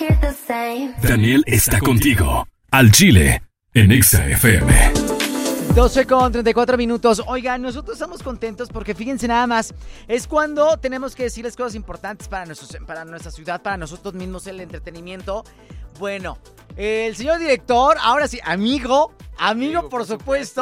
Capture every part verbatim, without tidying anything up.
Daniel está contigo, al Chile, en Exa F M. doce con treinta y cuatro minutos. Oigan, nosotros estamos contentos porque fíjense nada más, es cuando tenemos que decirles cosas importantes para, nuestros, para nuestra ciudad, para nosotros mismos, el entretenimiento. Bueno, el señor director, ahora sí, amigo, amigo, amigo por, por supuesto.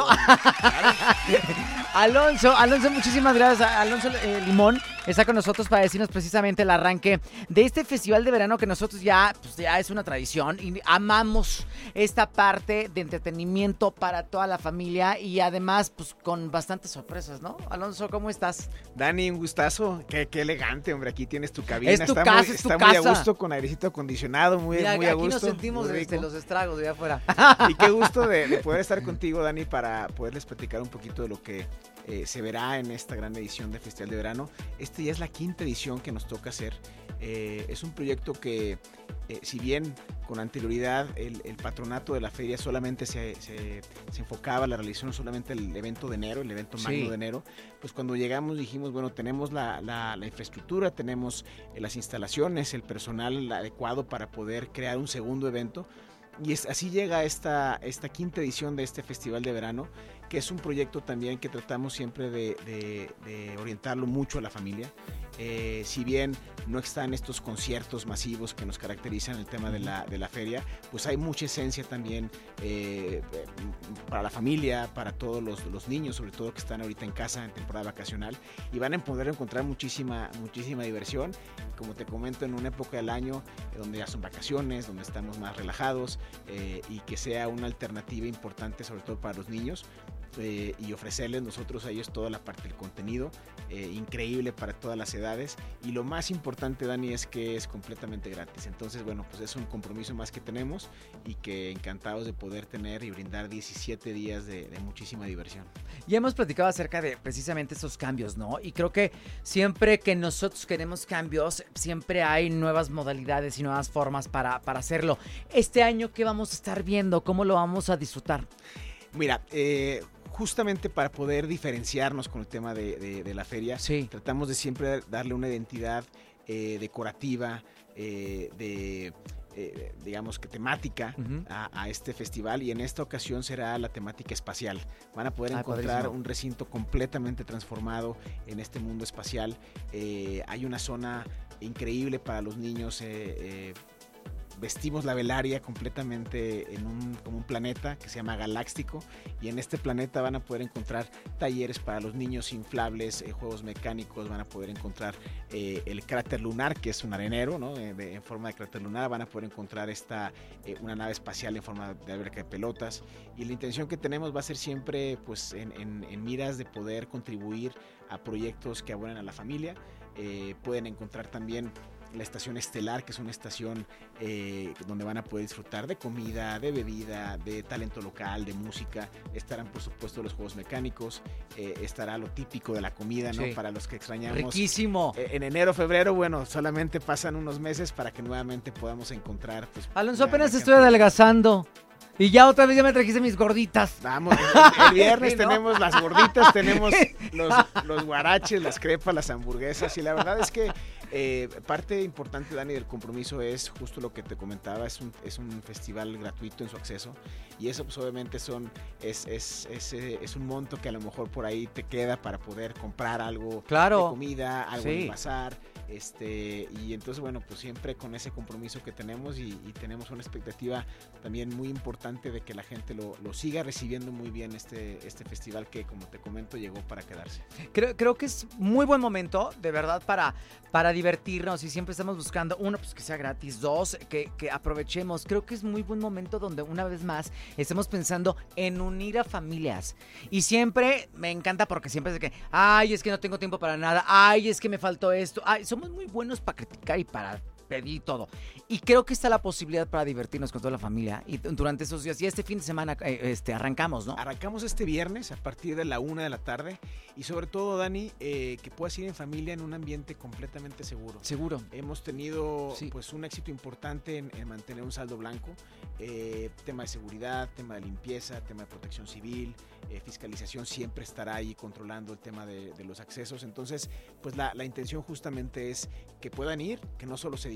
supuesto. Alonso, Alonso, muchísimas gracias. Alonso eh, Limón está con nosotros para decirnos precisamente el arranque de este festival de verano que nosotros ya, pues ya es una tradición y amamos esta parte de entretenimiento para toda la familia y además pues con bastantes sorpresas, ¿no? Alonso, ¿cómo estás? Dani, un gustazo. Qué, qué elegante, hombre. Aquí tienes tu cabina. Es tu está casa, muy, es tu está casa. muy a gusto con airecito acondicionado, muy, Mira, muy a aquí gusto. Aquí nos sentimos desde los estragos de allá afuera. Y qué gusto de, de poder estar contigo, Dani, para poderles platicar un poquito de lo que eh, se verá en esta gran edición del Festival de Verano. Esta ya es la quinta edición que nos toca hacer. Eh, es un proyecto que, eh, si bien con anterioridad el, el patronato de la feria solamente se, se, se enfocaba a la realización solamente el evento de enero, el evento magno sí. de enero, pues cuando llegamos dijimos, bueno, tenemos la, la, la infraestructura, tenemos eh, las instalaciones, el personal adecuado para poder crear un segundo evento. Y es, así llega esta, esta quinta edición de este Festival de Verano, que es un proyecto también que tratamos siempre de, de, de orientarlo mucho a la familia. Eh, si bien no están estos conciertos masivos que nos caracterizan el tema de la, de la feria, pues hay mucha esencia también eh, para la familia, para todos los, los niños, sobre todo que están ahorita en casa en temporada vacacional, y van a poder encontrar muchísima, muchísima diversión, como te comento, en una época del año eh, donde ya son vacaciones, donde estamos más relajados eh, y que sea una alternativa importante sobre todo para los niños. Eh, y ofrecerles nosotros a ellos toda la parte del contenido, eh, increíble para todas las edades, y lo más importante, Dani, es que es completamente gratis. Entonces, bueno, pues es un compromiso más que tenemos y que encantados de poder tener y brindar diecisiete días de, de muchísima diversión. Ya hemos platicado acerca de precisamente esos cambios, ¿no? Y creo que siempre que nosotros queremos cambios, siempre hay nuevas modalidades y nuevas formas para, para hacerlo. Este año, ¿qué vamos a estar viendo? ¿Cómo lo vamos a disfrutar? Mira, eh... justamente para poder diferenciarnos con el tema de, de, de la feria, sí. tratamos de siempre darle una identidad eh, decorativa, eh, de, eh, digamos que temática uh-huh. a, a este festival, y en esta ocasión será la temática espacial. Van a poder ah, encontrar padrísimo. Un recinto completamente transformado en este mundo espacial. Eh, hay una zona increíble para los niños, eh, eh, vestimos la velaria completamente en un, como un planeta que se llama Galáctico, y en este planeta van a poder encontrar talleres para los niños inflables, eh, juegos mecánicos, van a poder encontrar eh, el cráter lunar, que es un arenero, ¿no? de, de, en forma de cráter lunar, van a poder encontrar esta, eh, una nave espacial en forma de alberca de pelotas, y la intención que tenemos va a ser siempre pues, en, en, en miras de poder contribuir a proyectos que abonen a la familia. Eh, pueden encontrar también la estación estelar, que es una estación eh, donde van a poder disfrutar de comida, de bebida, de talento local, de música. Estarán por supuesto los juegos mecánicos, eh, estará lo típico de la comida, ¿no? Sí. Para los que extrañamos. Riquísimo. Eh, en enero, febrero, bueno, solamente pasan unos meses para que nuevamente podamos encontrar. Pues, Alonso, apenas estoy adelgazando. Y ya otra vez ya me trajiste mis gorditas. Vamos, el, el viernes ¿no? tenemos las gorditas, tenemos los, los guaraches, las crepas, las hamburguesas, y la verdad es que eh, parte importante, Dani, del compromiso es justo lo que te comentaba, es un, es un festival gratuito en su acceso, y eso pues obviamente son, es, es, es, es un monto que a lo mejor por ahí te queda para poder comprar algo claro. de comida, algo sí. de pasar. Este, y entonces bueno, pues siempre con ese compromiso que tenemos, y, y tenemos una expectativa también muy importante de que la gente lo, lo siga recibiendo muy bien este, este festival que, como te comento, llegó para quedarse. Creo, creo que es muy buen momento, de verdad, para, para divertirnos, y siempre estamos buscando, uno, pues que sea gratis, dos, que, que aprovechemos. Creo que es muy buen momento donde una vez más estemos pensando en unir a familias, y siempre me encanta porque siempre es de que, ay, es que no tengo tiempo para nada, ay, es que me faltó esto, ay, somos muy buenos para criticar y para pedir todo. Y creo que está la posibilidad para divertirnos con toda la familia y durante esos días. Y este fin de semana eh, este, arrancamos, ¿no? Arrancamos este viernes a partir de la una de la tarde. Y sobre todo, Dani, eh, que puedas ir en familia en un ambiente completamente seguro. Seguro. Hemos tenido sí. pues un éxito importante en, en mantener un saldo blanco. Eh, tema de seguridad, tema de limpieza, tema de protección civil, eh, fiscalización siempre estará ahí controlando el tema de, de los accesos. Entonces, pues la, la intención justamente es que puedan ir, que no solo se diviertan,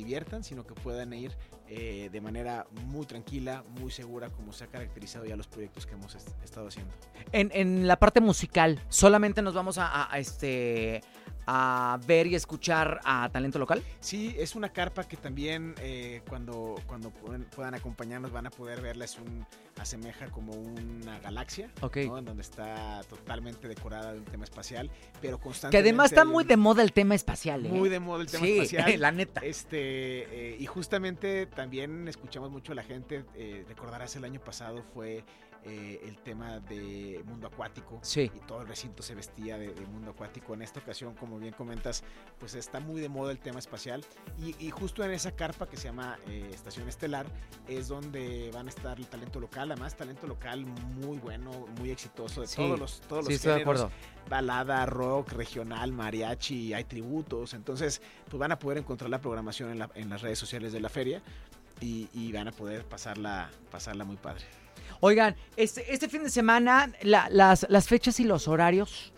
diviertan, sino que puedan ir eh, de manera muy tranquila, muy segura, como se ha caracterizado ya los proyectos que hemos est- estado haciendo. En, en la parte musical, ¿solamente nos vamos a, a, a este... a ver y escuchar a talento local? Sí, es una carpa que también eh, cuando, cuando puedan, puedan acompañarnos van a poder verla, es un, asemeja como una galaxia, Ok. ¿no? En donde está totalmente decorada de un tema espacial, pero Que constantemente... además está hay muy un- de moda el tema espacial, ¿eh? Muy de moda el tema sí, espacial. la neta. Este, eh, y justamente también escuchamos mucho a la gente, eh, recordarás el año pasado fue eh, el tema de mundo acuático. Sí. Y todo el recinto se vestía de, de mundo acuático. En esta ocasión, como bien comentas, pues está muy de moda el tema espacial. Y, y justo en esa carpa que se llama eh, Estación Estelar es donde van a estar el talento local, además talento local muy bueno, muy exitoso de Sí, todos los, todos sí, los estoy de géneros. acuerdo. Balada, rock, regional, mariachi, hay tributos, entonces pues van a poder encontrar la programación en, la, en las redes sociales de la feria y, y van a poder pasarla, pasarla muy padre. Oigan, este, este fin de semana, la- las, las fechas y los horarios.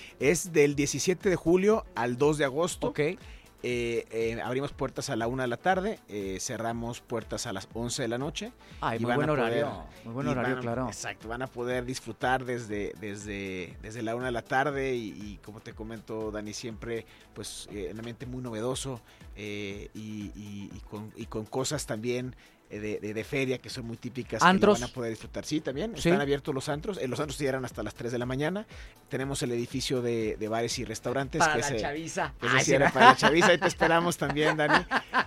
Es del diecisiete de julio al dos de agosto. Ok. Eh, eh, abrimos puertas a la una de la tarde, eh, cerramos puertas a las once de la noche. Ay, Y muy van buen a poder- horario. Muy buen y horario, van a- claro. Exacto, van a poder disfrutar desde, desde, desde la una de la tarde y, y como te comento, Dani, siempre pues eh, en ambiente muy novedoso eh, y, y- y con, y con cosas también eh, de, de- de feria que son muy típicas que ¿Antros? lo van a poder disfrutar. Sí, también Sí. están abiertos los antros. Eh, los antros cierran hasta las tres de la mañana. Tenemos el edificio de, de bares y restaurantes. Para que la se, chaviza. que Ay, se sí, cierra ¿no? para la chaviza. Ahí te esperamos también, Dani.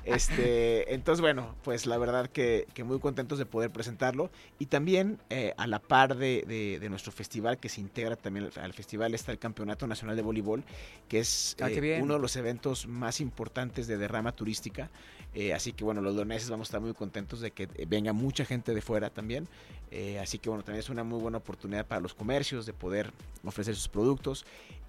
Este, entonces, bueno, pues la verdad que, que muy contentos de poder presentarlo. Y también eh, a la par de, de- de nuestro festival, que se integra también al, al festival, está el Campeonato Nacional de Voleibol, que es Ah, qué eh, bien. uno de los eventos más importantes de derrama turística. Eh, así que bueno, los leoneses vamos a estar muy contentos de que eh, venga mucha gente de fuera también. Eh, así que bueno, también es una muy buena oportunidad para los comercios de poder ofrecer sus productos.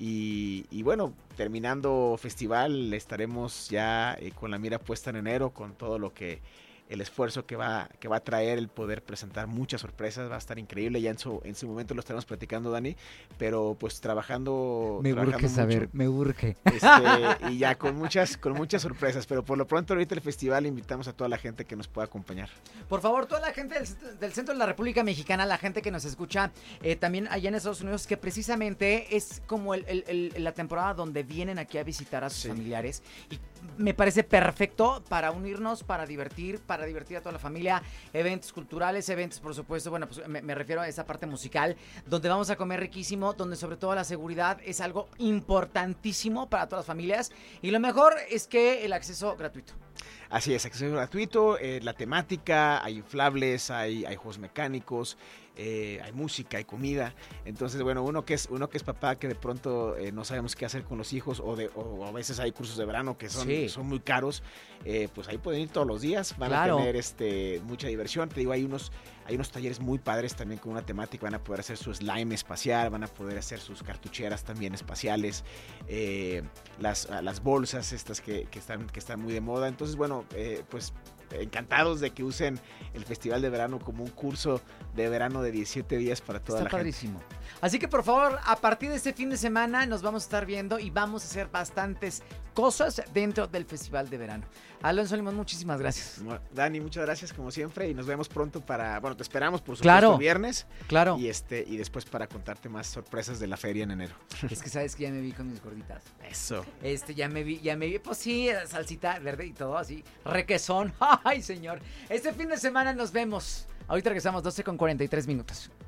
Y, y bueno, terminando festival, estaremos ya eh, con la mira puesta en enero, con todo lo que el esfuerzo que va, que va a traer el poder presentar muchas sorpresas, va a estar increíble. Ya en su, en su momento lo estaremos platicando, Dani, pero pues trabajando, Me trabajando urge mucho. saber, me urge. Este, y ya con muchas, con muchas sorpresas, pero por lo pronto ahorita el festival invitamos a toda la gente que nos pueda acompañar. Por favor, toda la gente del, cent- del centro de la República Mexicana, la gente que nos escucha eh, también allá en Estados Unidos, que precisamente es como el- el- el- la temporada donde vienen aquí a visitar a sus Sí. familiares. Y me parece perfecto para unirnos, para divertir, para divertir a toda la familia. Eventos culturales, eventos, por supuesto, bueno, pues me, me refiero a esa parte musical, donde vamos a comer riquísimo, donde sobre todo la seguridad es algo importantísimo para todas las familias. Y lo mejor es que el acceso gratuito. Así es, acceso gratuito, eh, la temática, hay inflables, hay, hay juegos mecánicos, eh, hay música, hay comida. Entonces, bueno, uno que es uno que es papá, que de pronto eh, no sabemos qué hacer con los hijos, o, de, o a veces hay cursos de verano que son, Sí. son muy caros, eh, pues ahí pueden ir todos los días, van Claro. a tener este mucha diversión. Te digo, hay unos, hay unos talleres muy padres también con una temática, van a poder hacer su slime espacial, van a poder hacer sus cartucheras también espaciales, eh, las, las bolsas estas que, que, están, que están muy de moda. Entonces, bueno, eh, pues encantados de que usen el Festival de Verano como un curso de verano de diecisiete días para toda Está la gente. padrísimo. Así que por favor, a partir de este fin de semana nos vamos a estar viendo y vamos a hacer bastantes cosas dentro del Festival de Verano. Alonso Limón, muchísimas gracias. Bueno, Dani, muchas gracias como siempre y nos vemos pronto para, bueno, te esperamos por supuesto Claro. el viernes Claro. y este y después para contarte más sorpresas de la feria en enero. Es que sabes que ya me vi con mis gorditas. Eso. Este, ya me vi, ya me vi, pues sí, salsita verde y todo así, requesón. Ay, señor. Este fin de semana nos vemos. Ahorita regresamos doce con cuarenta y tres minutos.